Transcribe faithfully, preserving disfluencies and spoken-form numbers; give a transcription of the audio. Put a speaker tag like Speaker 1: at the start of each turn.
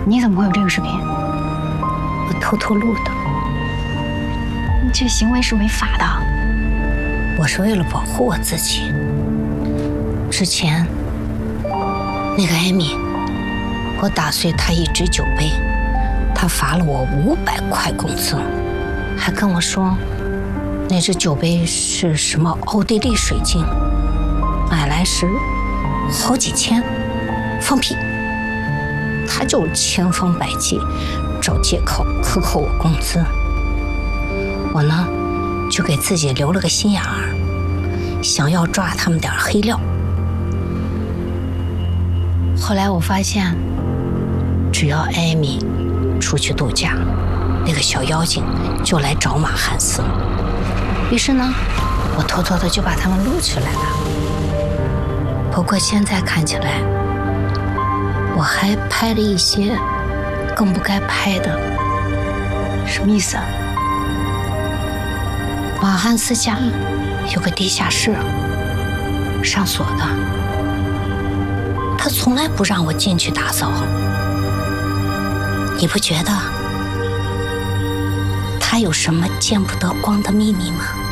Speaker 1: 你怎么会有这个视频？
Speaker 2: 我偷偷录的。
Speaker 1: 你这行为是违法的。
Speaker 2: 我是为了保护我自己。之前那个艾米，我打碎她一只酒杯，她罚了我五百块工资，还跟我说那只酒杯是什么奥地利水晶，买来时好几千。放屁！他就千方百计找借口克扣我工资，我呢就给自己留了个心眼儿，想要抓他们点黑料。后来我发现，只要艾米出去度假，那个小妖精就来找马汉斯。于是呢，我偷偷的就把他们录起来了。不过现在看起来，我还拍了一些更不该拍的。
Speaker 1: 什么意思啊？
Speaker 2: 马汉斯家有个地下室，上锁的，他从来不让我进去打扫。你不觉得他有什么见不得光的秘密吗？